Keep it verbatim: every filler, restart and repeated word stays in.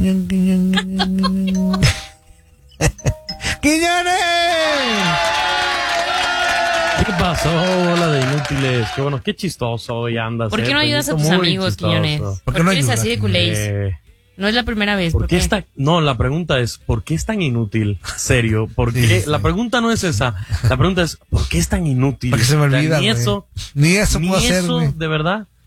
Quiñón, Quiñón, Quiñón. ¡Quiñones! ¿Qué pasó, bola de inútiles? Qué bueno, qué chistoso hoy andas. ¿Por qué eh, no ayudas a tus muy amigos, chistoso. Quiñones? ¿Por ¿Por qué qué no eres ayudas, así de culéis? Eh, No es la primera vez. ¿Por qué está? No, la pregunta es, ¿por qué es tan inútil? Serio, ¿por qué? Sí, sí. La pregunta no es esa. La pregunta es, ¿por qué es tan inútil? Porque se me O sea, olvida, Ni güey. eso, Ni eso ni puedo hacer, eso, güey. de verdad.